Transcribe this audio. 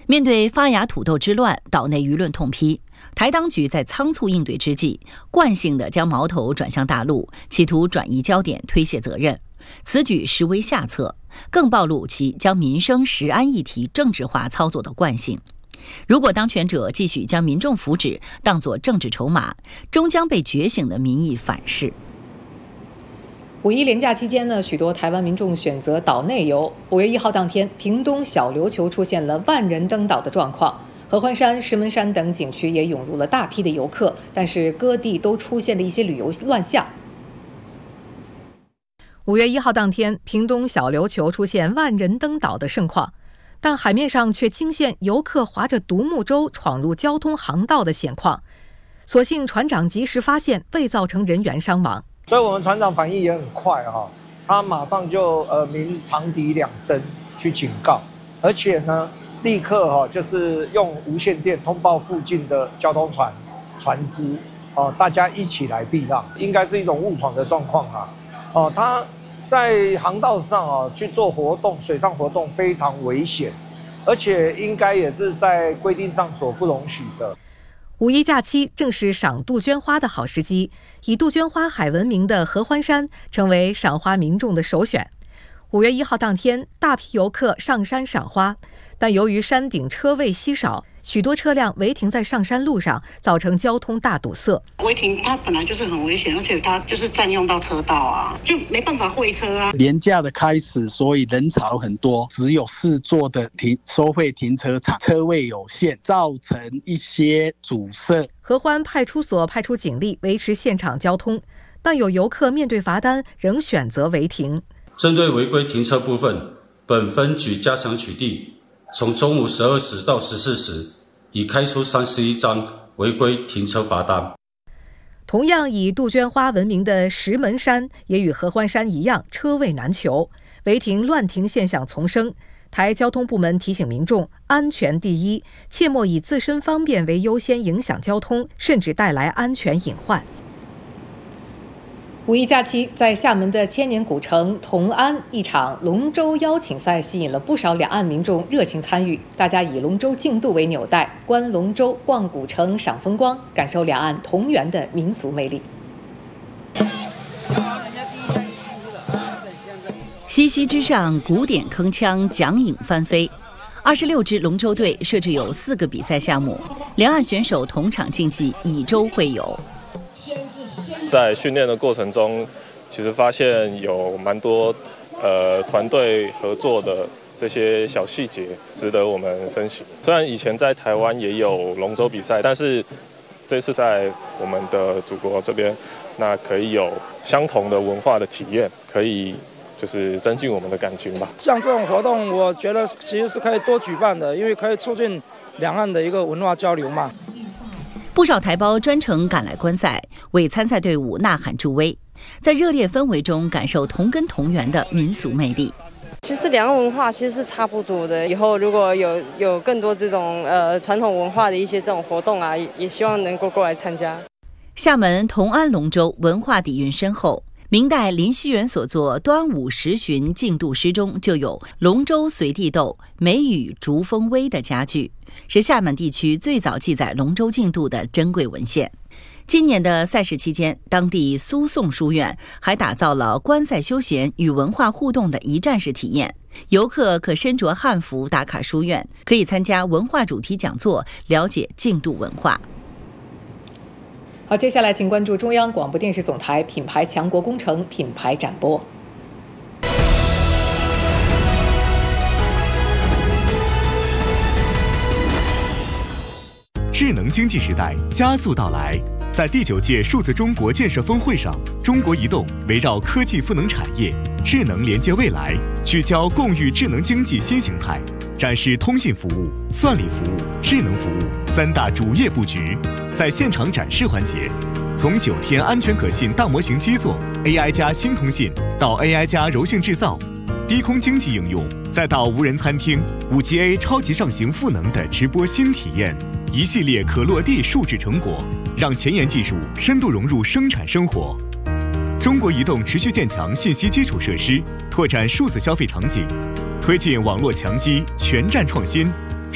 面对发芽土豆之乱，岛内舆论痛批，台当局在仓促应对之际，惯性地将矛头转向大陆，企图转移焦点，推卸责任。此举实为下策，更暴露其将民生食安议题政治化操作的惯性。如果当权者继续将民众福祉当作政治筹码，终将被觉醒的民意反噬。 五一连假期间呢，许多台湾民众选择岛内游。5月1号当天，屏东小琉球出现了万人登岛的状况，合欢山、石门山等景区也涌入了大批的游客，但是各地都出现了一些旅游乱象。5月1号当天，屏东小琉球出现万人登岛的盛况，但海面上却惊现游客划着独木舟闯入交通航道的险况，所幸船长及时发现，未造成人员伤亡。 所以我们船长反应也很快他马上就鸣长笛2声去警告，而且呢，立刻就是用无线电通报附近的交通船只大家一起来避让，应该是一种误闯的状况他在航道上去做活动，水上活动非常危险，而且应该也是在规定上所不容许的。 五一假期正是赏杜鹃花的好时机，以杜鹃花海闻名的合欢山成为赏花民众的首选。5月1号当天，大批游客上山赏花，但由于山顶车位稀少，许多车辆违停在上山路上，造成交通大堵塞。 违停它本来就是很危险，而且它就是占用到车道啊，就没办法会车啊。 连假的开始，所以人潮很多，只有4座的收费停车场，车位有限，造成一些阻塞。 合欢派出所派出警力维持现场交通，但有游客面对罚单仍选择违停。 针对违规停车部分，本分局加强取缔，从中午12时到14时，已开出31张违规停车罚单。 同样以杜鹃花闻名的石门山，也与合欢山一样，车位难求，违停乱停现象丛生。台交通部门提醒民众，安全第一，切莫以自身方便为优先，影响交通，甚至带来安全隐患。五一假期，在厦门的千年古城同安，一场龙舟邀请赛吸引了不少两岸民众热情参与。大家以龙舟竞渡为纽带，观龙舟、逛古城、赏风光，感受两岸同源的民俗魅力。 西溪之上，古典铿锵，桨影翻飞。26支龙舟队设置有4个比赛项目，两岸选手同场竞技，以舟会友。 在训练的过程中，其实发现有蛮多团队合作的这些小细节，值得我们深省。虽然以前在台湾也有龙舟比赛，但是这次在我们的祖国这边，那可以有相同的文化的体验，可以就是增进我们的感情吧。 像这种活动，我觉得其实是可以多举办的，因为可以促进两岸的一个文化交流嘛。 不少台胞专程赶来观赛，为参赛队伍呐喊助威，在热烈氛围中感受同根同源的民俗魅力。 其实两岸文化其实是差不多的，以后如果有更多这种传统文化的一些这种活动啊，也希望能够过来参加。 厦门同安龙舟文化底蕴深厚，明代林熙元所作《端午时巡竞渡诗》中就有龙舟随地斗，梅雨逐风微的佳句，是厦门地区最早记载龙舟竞渡的珍贵文献。今年的赛事期间，当地苏颂书院还打造了观赛休闲与文化互动的一站式体验，游客可身着汉服打卡书院，可以参加文化主题讲座，了解竞渡文化。 好，接下来请关注中央广播电视总台品牌强国工程品牌展播。 智能经济时代加速到来，在第9届数字中国建设峰会上，中国移动围绕科技赋能产业、智能连接未来，聚焦共育智能经济新形态，展示通信服务、算力服务、智能服务3大主业布局。在现场展示环节，从9天安全可信大模型基座 AI 加新通信到 AI 加柔性制造，低空经济应用，再到无人餐厅、5G超级上行赋能的直播新体验，一系列可落地数字成果，让前沿技术深度融入生产生活。中国移动持续建强信息基础设施，拓展数字消费场景，推进网络强基全站创新，